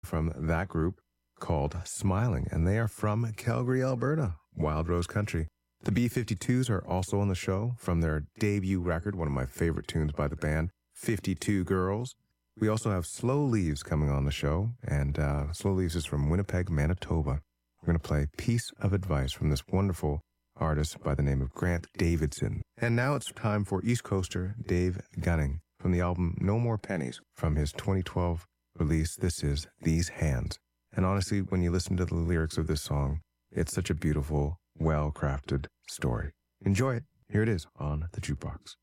from that group called Smiling, and they are from Calgary, Alberta, Wild Rose Country. The B-52s are also on the show from their debut record, one of my favorite tunes by the band, 52 Girls. We also have Slow Leaves coming on the show, and Slow Leaves is from Winnipeg, Manitoba. We're going to play Piece of Advice from this wonderful artist by the name of Grant Davidson. And now it's time for East Coaster Dave Gunning from the album No More Pennies from his 2012 release. This is These Hands. And honestly, when you listen to the lyrics of this song, it's such a beautiful, well-crafted story. Enjoy it. Here it is on the Jukebox.